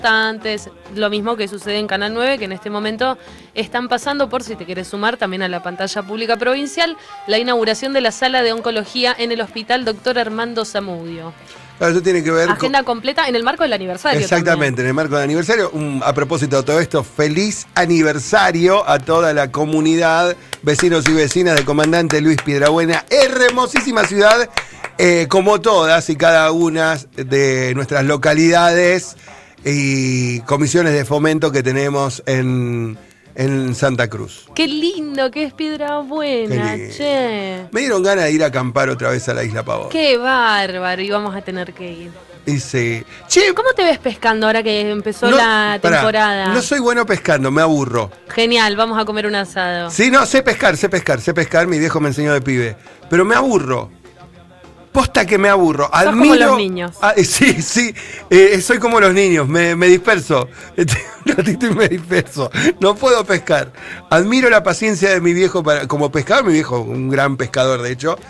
constantes. Lo mismo que sucede en Canal 9, que en este momento están pasando, por si te quieres sumar también a la pantalla pública provincial, la inauguración de la sala de oncología en el Hospital Dr. Armando Zamudio. Claro, eso tiene que ver agenda completa en el marco del aniversario. Exactamente, también. En el marco del aniversario. A propósito de todo esto, feliz aniversario a toda la comunidad, vecinos y vecinas de Comandante Luis Piedrabuena, hermosísima ciudad, como todas y cada una de nuestras localidades y comisiones de fomento que tenemos en Santa Cruz. Qué lindo que es Piedrabuena, che. Me dieron ganas de ir a acampar otra vez a la Isla Pavón. Qué bárbaro, y vamos a tener que ir. Y sí. Che, ¿cómo te ves pescando ahora que empezó la temporada? No soy bueno pescando, me aburro. Genial, vamos a comer un asado. Sí, no, sé pescar, mi viejo me enseñó de pibe. Pero me aburro. Posta que me aburro. Sos como los niños. Sí, soy como los niños, me disperso. Un ratito y me disperso. No puedo pescar. Admiro la paciencia de mi viejo como pescador, mi viejo, un gran pescador de hecho.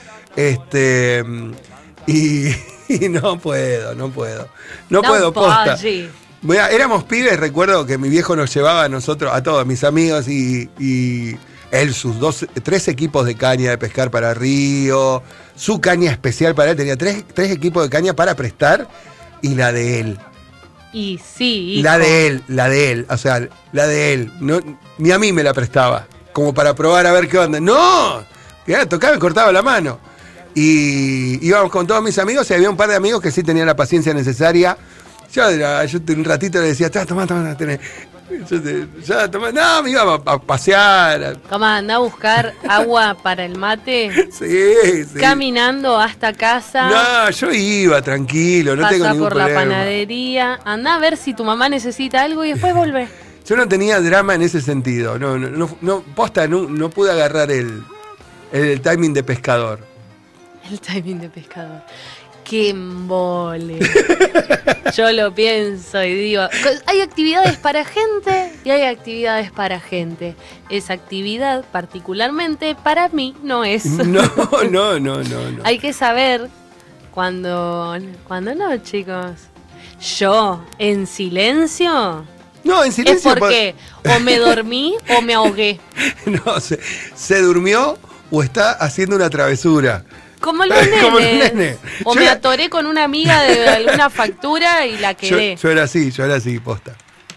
Y no puedo. No puedo, posta. Mira, éramos pibes, recuerdo que mi viejo nos llevaba a nosotros, a todos mis amigos y él, sus 3 equipos de caña de pescar para Río, su caña especial para él, tenía 3 equipos de caña para prestar y la de él. Y sí, hijo. La de él, o sea, la de él. No, ni a mí me la prestaba, como para probar a ver qué onda. ¡No! Tocaba y cortaba la mano. Y íbamos con todos mis amigos y había un par de amigos que sí tenían la paciencia necesaria. Yo un ratito le decía, toma, tenés. No, me iba a pasear. Toma, anda a buscar agua para el mate. Sí. Caminando hasta casa. No, yo iba tranquilo, no tengo ningún problema. Pasa por la panadería, anda a ver si tu mamá necesita algo y después volvé. Yo no tenía drama en ese sentido. No, posta, no pude agarrar el timing de pescador. El timing de pescador. ¡Qué embole! Yo lo pienso y digo, hay actividades para gente y hay actividades para gente. Esa actividad particularmente para mí no es. No. Hay que saber cuando no, chicos. Yo, en silencio... No, en silencio. Es porque o me dormí o me ahogué. No, se durmió o está haciendo una travesura. Como los nenes. O me atoré con una amiga de alguna factura y la quedé. Yo era así, posta.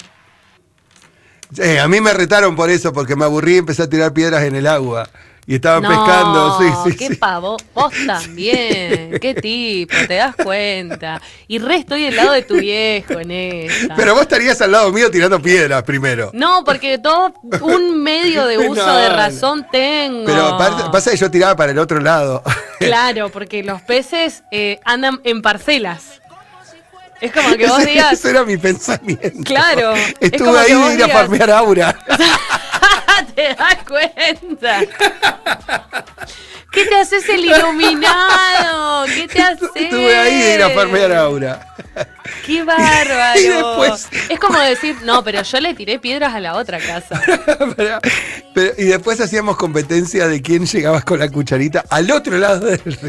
A mí me retaron por eso, porque me aburrí y empecé a tirar piedras en el agua. Y estaban pescando, sí. Qué pavo, vos también, sí. Qué tipo, te das cuenta. Y estoy del lado de tu viejo en esta. Pero vos estarías al lado mío tirando piedras primero. No, porque todo un medio de uso de razón tengo. Pero pasa que yo tiraba para el otro lado. Claro, porque los peces andan en parcelas. Es como que vos digas... Eso era mi pensamiento. Claro. Estuve ahí de ir a farmear aura. ¿Te das cuenta? ¿Qué te haces el iluminado? ¿Qué te haces? Estuve ahí de ir a farmear aura. ¡Qué bárbaro! Y después... Es como decir, no, pero yo le tiré piedras a la otra casa. Y después hacíamos competencia de quién llegabas con la cucharita al otro lado del río.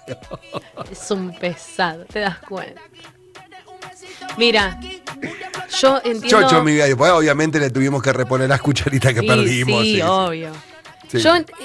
Es un pesado, ¿te das cuenta? Mira, yo entiendo... Chocho, mi vida. Después, obviamente, le tuvimos que reponer las cucharitas que perdimos. Sí, obvio. Sí.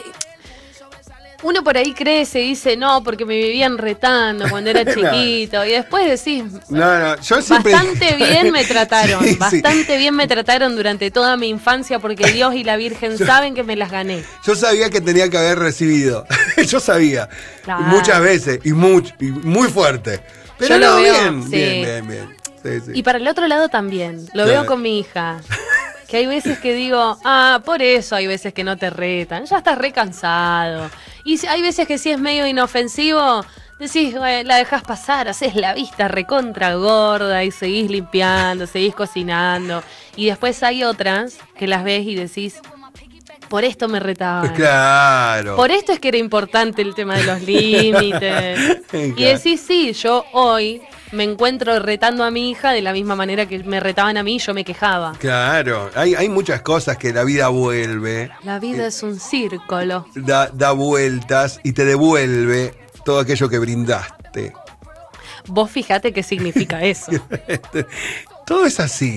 Uno por ahí crece y dice, no, porque me vivían retando cuando era chiquito. Y después decís, yo siempre... Bastante bien me trataron. Bastante bien me trataron durante toda mi infancia porque Dios y la Virgen saben que me las gané. Yo sabía que tenía que haber recibido. Yo sabía. Claro. Muchas veces. Y muy fuerte. Pero yo no, lo veo, bien. Sí. Y para el otro lado también. Lo veo con mi hija. Que hay veces que digo, por eso hay veces que no te retan. Ya estás re cansado. Y hay veces que si es medio inofensivo, decís, la dejás pasar, haces la vista recontra gorda y seguís limpiando, seguís cocinando. Y después hay otras que las ves y decís, por esto me retaban. Claro. Por esto es que era importante el tema de los límites. Claro. Y decís, sí, yo hoy me encuentro retando a mi hija de la misma manera que me retaban a mí y yo me quejaba. Claro, hay muchas cosas que la vida vuelve. La vida es un círculo. Da vueltas y te devuelve todo aquello que brindaste. Vos fijate qué significa eso. Todo es así.